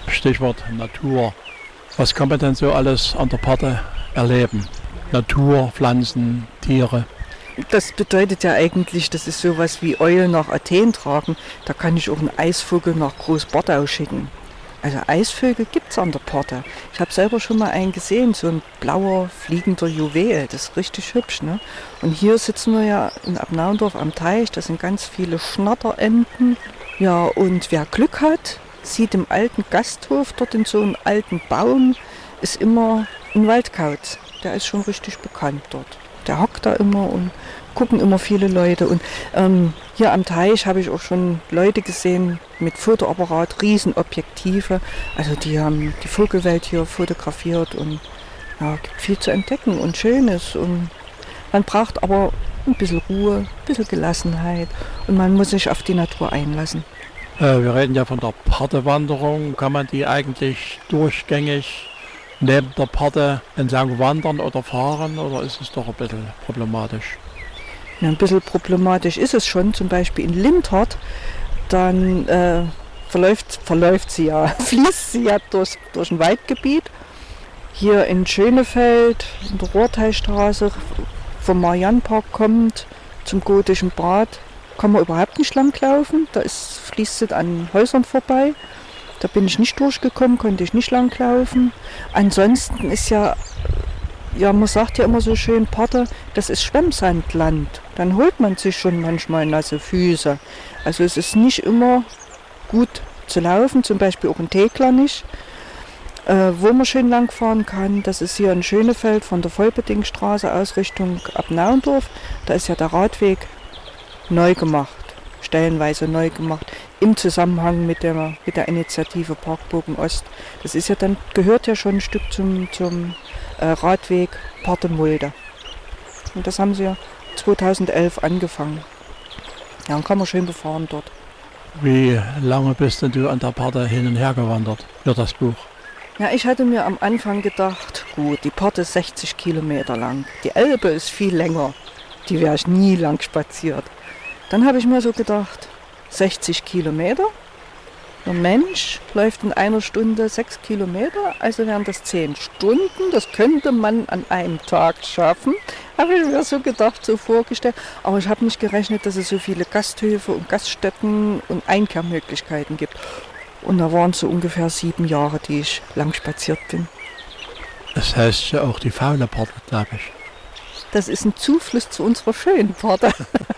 Stichwort Natur. Was kann man denn so alles an der Pforte erleben? Natur, Pflanzen, Tiere. Das bedeutet ja eigentlich, das ist sowas wie Eulen nach Athen tragen. Da kann ich auch einen Eisvogel nach Großbordau schicken. Also Eisvögel gibt es an der Pforte. Ich habe selber schon mal einen gesehen, so ein blauer, fliegender Juwel. Das ist richtig hübsch, ne? Und hier sitzen wir ja in Abnaundorf am Teich. Da sind ganz viele Schnatterenten. Ja, und wer Glück hat, sieht im alten Gasthof, dort in so einem alten Baum, ist immer ein Waldkauz. Der ist schon richtig bekannt dort. Der hockt da immer und gucken immer viele Leute. Und hier am Teich habe ich auch schon Leute gesehen mit Fotoapparat, Riesenobjektive. Also die haben die Vogelwelt hier fotografiert und ja, gibt viel zu entdecken und Schönes. Und man braucht aber ein bisschen Ruhe, ein bisschen Gelassenheit und man muss sich auf die Natur einlassen. Wir reden ja von der Pfortewanderung. Kann man die eigentlich durchgängig neben der Pforte entlang wandern oder fahren oder ist es doch ein bisschen problematisch? Ja, ein bisschen problematisch ist es schon, zum Beispiel in Lindhardt, dann fließt sie ja durch ein Waldgebiet. Hier in Schönefeld, in der Rohrteichstraße, vom Mariannpark kommt zum Gotischen Bad, kann man überhaupt nicht langlaufen, fließt es an Häusern vorbei. Da bin ich nicht durchgekommen, konnte ich nicht langlaufen. Ansonsten ist ja, man sagt ja immer so schön, Pforte, das ist Schwemmsandland. Dann holt man sich schon manchmal nasse Füße. Also es ist nicht immer gut zu laufen, zum Beispiel auch in Thekla nicht. Wo man schön langfahren kann, das ist hier in Schönefeld von der Vollbedingstraße aus Richtung Abnaundorf. Da ist ja der Radweg neu gemacht, stellenweise neu gemacht, im Zusammenhang mit der Initiative Parkbogen Ost. Das ist ja dann, gehört ja schon ein Stück zum Radweg Pforte-Mulde. Und das haben sie ja 2011 angefangen. Ja, dann kann man schön befahren dort. Wie lange bist denn du an der Pforte hin und her gewandert für das Buch? Ja, ich hatte mir am Anfang gedacht, gut, die Pforte ist 60 Kilometer lang. Die Elbe ist viel länger. Die wäre ich nie lang spaziert. Dann habe ich mir so gedacht, 60 Kilometer. Ein Mensch läuft in einer Stunde 6 Kilometer, also wären das 10 Stunden. Das könnte man an einem Tag schaffen, habe ich mir so gedacht, so vorgestellt. Aber ich habe nicht gerechnet, dass es so viele Gasthöfe und Gaststätten und Einkehrmöglichkeiten gibt. Und da waren es so ungefähr 7 Jahre, die ich lang spaziert bin. Das heißt ja auch die faule Pforte, glaube ich. Das ist ein Zufluss zu unserer schönen Pforte.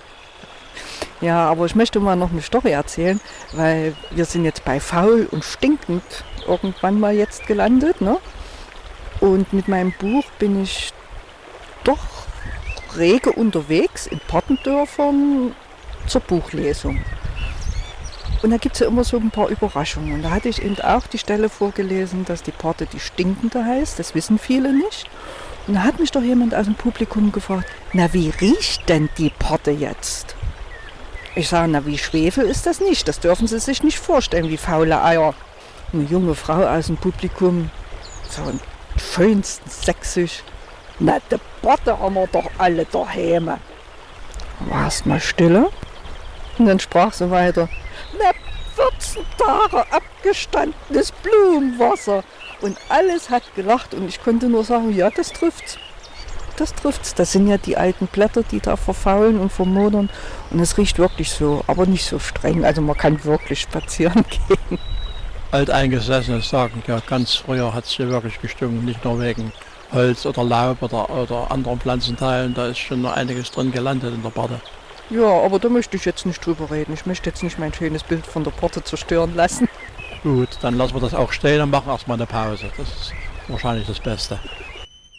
Ja, aber ich möchte mal noch eine Story erzählen, weil wir sind jetzt bei faul und stinkend irgendwann mal jetzt gelandet, ne? Und mit meinem Buch bin ich doch rege unterwegs in Pfortendörfern zur Buchlesung. Und da gibt es ja immer so ein paar Überraschungen. Und da hatte ich eben auch die Stelle vorgelesen, dass die Pforte die Stinkende heißt. Das wissen viele nicht. Und da hat mich doch jemand aus dem Publikum gefragt, na wie riecht denn die Pforte jetzt? Ich sage, na wie Schwefel ist das nicht. Das dürfen Sie sich nicht vorstellen, wie faule Eier. Eine junge Frau aus dem Publikum, so im schönsten Sächsisch. Na, die Pforte haben wir doch alle daheim. War erst mal Stille. Und dann sprach sie weiter. Na, 14 Tage abgestandenes Blumenwasser. Und alles hat gelacht und ich konnte nur sagen, ja, das trifft's. Das trifft's. Das sind ja die alten Blätter, die da verfaulen und vermodern. Und es riecht wirklich so, aber nicht so streng. Also man kann wirklich spazieren gehen. Alteingesessene sagen, ja, ganz früher hat es hier wirklich gestunken, nicht nur wegen Holz oder Laub oder anderen Pflanzenteilen. Da ist schon noch einiges drin gelandet in der Pforte. Ja, aber da möchte ich jetzt nicht drüber reden. Ich möchte jetzt nicht mein schönes Bild von der Pforte zerstören lassen. Gut, dann lassen wir das auch stehen und machen erstmal eine Pause. Das ist wahrscheinlich das Beste.